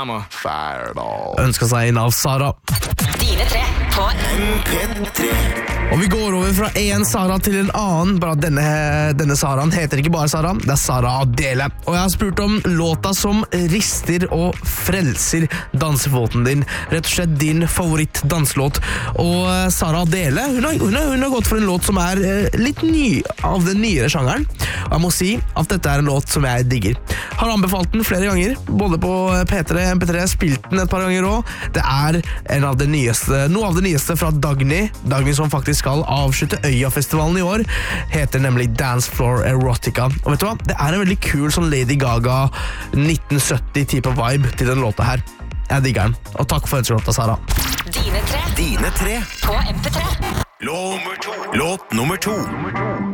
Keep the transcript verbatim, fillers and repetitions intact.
I'm a fireball. Ønsker seg inn av Sara. Dine tre på M P tre. Og vi går over fra en Sara til en annen, bare at denne, denne Saraen heter ikke bare Sara, det er Sara Adele. Og jeg har spurt om låta som rister og frelser dansefoten din, rett og slett din favoritt danselåt. Og Sara Adele, hun har, hun, har, hun har gått for en låt som er eh, litt ny av den nyere sjangeren. Og jeg må si at dette er en låt som jeg digger. Har anbefalt den flere ganger, både på P tre, M P tre, spilt den et par ganger også. Det er en av det nyeste, noe av det nyeste fra Dagny, Dagny som faktisk skal avslutte Øya-festivalen i år, heter nemlig Dance Floor Erotica. Og vet du hva? Det er en veldig kul sånn Lady Gaga nitten sytti-type vibe til den låta her. Jeg digger den. Og takk for ønskelåta, Sara. Dine tre Dine tre. på M P tre. Låt nummer to. Låt nummer to.